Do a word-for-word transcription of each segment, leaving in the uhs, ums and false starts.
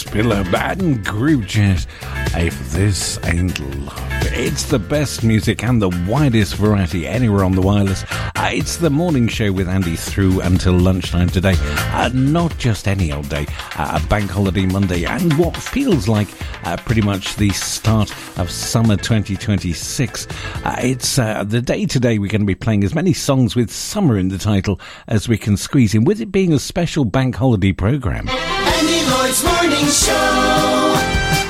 Spiller and Groove Jet. If this ain't love, it's the best music and the widest variety anywhere on the wireless. Uh, it's the morning show with Andy through until lunchtime today. Uh, not just any old day, uh, a bank holiday Monday, and what feels like uh, pretty much the start of summer twenty twenty-six. Uh, it's uh, the day today we're going to be playing as many songs with summer in the title as we can squeeze in, with it being a special bank holiday programme. Andy Lloyd's Morning Show.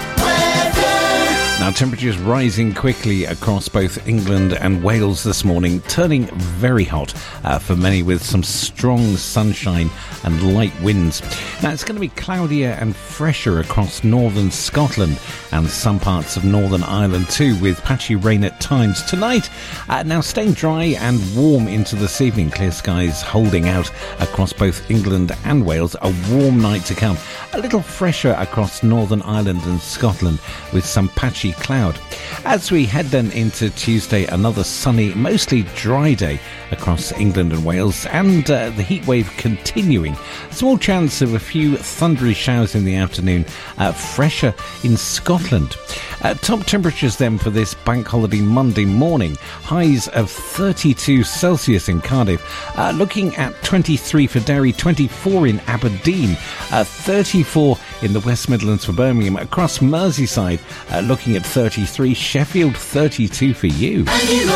Now, temperatures rising quickly across both England and Wales this morning, turning very hot uh, for many, with some strong sunshine and light winds. Now, it's going to be cloudier and fresher across northern Scotland and some parts of Northern Ireland too, with patchy rain at times. Tonight, uh, now staying dry and warm into this evening. Clear skies holding out across both England and Wales. A warm night to come. A little fresher across Northern Ireland and Scotland, with some patchy cloud. As we head then into Tuesday, another sunny, mostly dry day across England and Wales, and uh, the heat wave continuing. Small chance of a few thundery showers in the afternoon, uh, fresher in Scotland. Uh, top temperatures then for this bank holiday Monday morning. Highs of thirty-two Celsius in Cardiff, uh, looking at twenty-three for Derry, twenty-four in Aberdeen, uh, thirty-four in the West Midlands for Birmingham. Across Merseyside, uh, looking at thirty-three, Sheffield thirty-two for you.